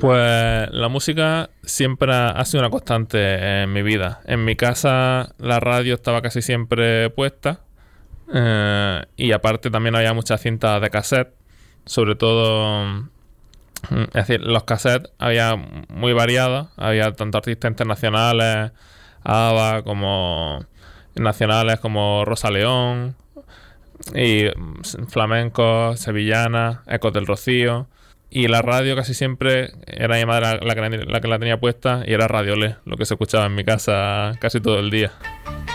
Pues la música siempre ha sido una constante en mi vida. En mi casa la radio estaba casi siempre puesta, y aparte también había muchas cintas de cassette, sobre todo, es decir, los cassettes había muy variados, había tanto artistas internacionales, ABBA, como nacionales como Rosa León, y flamencos, sevillanas, Ecos del Rocío. Y la radio casi siempre era mi madre la que la tenía puesta, y era Radio Le, lo que se escuchaba en mi casa casi todo el día.